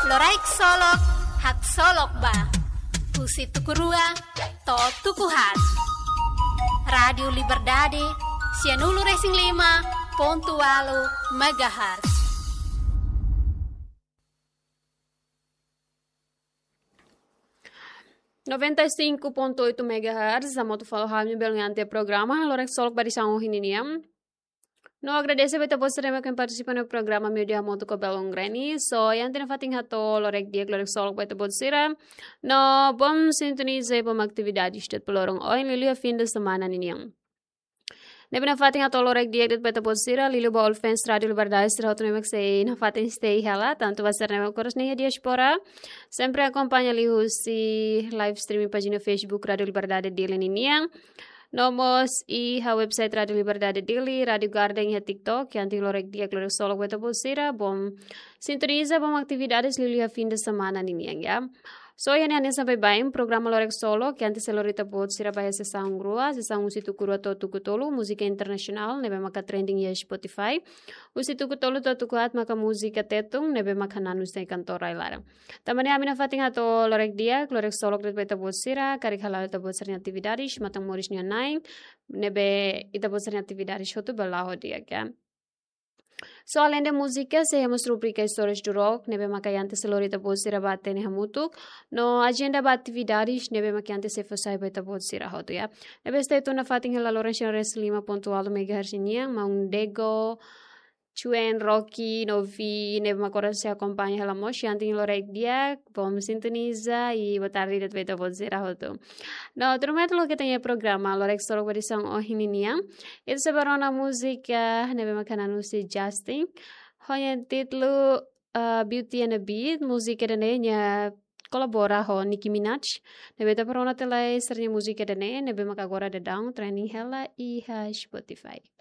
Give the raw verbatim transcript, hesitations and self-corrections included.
Loraik solok, hak solok ba. Pusi tukurua, to tukuhat. Radio Liberdade, Sianulu Racing lima, Pontualo, Megahertz. noventa e cinco ponto oito megahertz, a moto falo rádio belgante programa, Lorex Solok para São Rininiam. No agradece beta você que participa no programa meu dia moto com Belongreni. So, yang tina fating hato Lorek dia Lorex Solok beta botsira. No, bom sintonize bom atividade estet pelorong oi lilia fim de semana niniam. Nebe na fating hato Lorek dia det beta botsira lilia ba all fans radio liberdade será outro nemek sei na fating stay hela tanto vai ser nemek coros nem diaspora. Sempre acompanha ali si live streaming pagina Facebook Radio Liberdade dele niniam. Nomos i ha website Radio Liberdade Daily, Radio Garden e TikTok, yang anti Lorek dia Lorek Solok beta bolsira, bom sintoniza bom atividades lilia fim de semana niniang ya. So yan yan sampai baim programa Lorek Solok, yang anti selorita bot sira bahaya sesang grua, sesang usi tukuru atau tukutolu, musika internasional, nebe maka trending ya Spotify. Usi tukutolu atau tukuhat maka musika tetung, nebe maka nanus na kantora ilara. Tamani amina fating ato Lorek dia, Lorek Solok det beta bot sira, karik halal ita bot sira atividades, matang moris niya nine, nebe ita bot sira atividades hotu balaho dia kya. So além da música, seguimos rubrica Histórias do Rock, nebe macayante se lorita bolsira bate ne hamutuk, no agenda ba atividades, nebe macayante se fosai beta bolsira hotu ya. Nebe stay tu na fating hela Lorenzo Reslima pontual megahertz niya, maung dego, Chuen, Rocky, Novi, nebe macora se acompanha hela mosh, yanting lorek dia, bom sintoniza e boa tarde det beta bolsira hotu. No, terumete lo que tenha programa, Lorek Solok berisang ohininia. Itu sebarona música, nebe makanan si Justin. Honya titlu uh, Beauty and a Beat, música dene kolabora ho Nicki Minaj. Nebe ta perona telai sernya música dene, nebe makagora dedang training hela i ha Spotify.